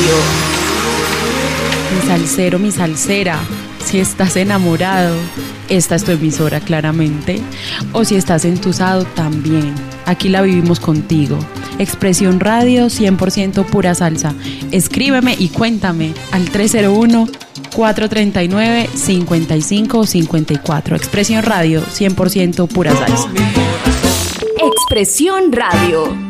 Mi salsero, mi salsera, si estás enamorado, esta es tu emisora claramente. O si estás entusado, también. Aquí la vivimos contigo. Expresión Radio 100% pura salsa. Escríbeme y cuéntame al 301-439-5554. Expresión Radio 100% pura salsa. Expresión Radio.